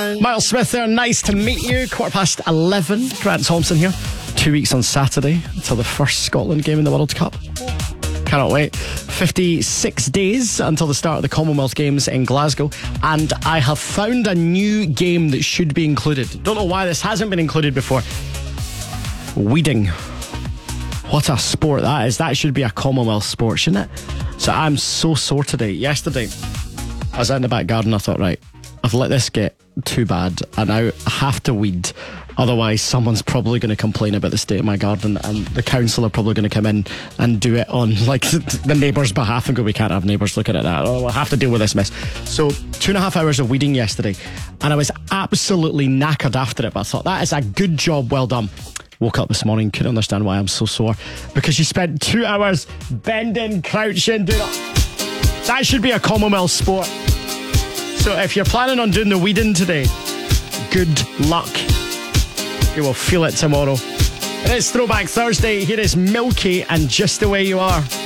Miles Smith there, nice to meet you. 11:15, Grant Thompson here. 2 weeks on Saturday until the first Scotland game in the World Cup. Cannot wait. 56 days until the start of the Commonwealth Games in Glasgow, and I have found a new game that should be included. Don't know why this hasn't been included before. Weeding. What a sport that is. That should be a Commonwealth sport, shouldn't it? So I'm so sore today. Yesterday, I was out in the back garden. I thought, right, I've let this get too bad, and now I have to weed. Otherwise, someone's probably going to complain about the state of my garden, and the council are probably going to come in and do it on like the neighbours' behalf and go, we can't have neighbours looking at that. Oh, we'll have to deal with this mess. So 2.5 hours of weeding yesterday, and I was absolutely knackered after it, but I thought, that is a good job, well done. Woke up this morning, couldn't understand why I'm so sore, because you spent 2 hours bending, crouching, doing that. That should be a Commonwealth sport. So if you're planning on doing the weeding today, good luck. You will feel it tomorrow. It is Throwback Thursday. Here is Milky and Just the Way You Are.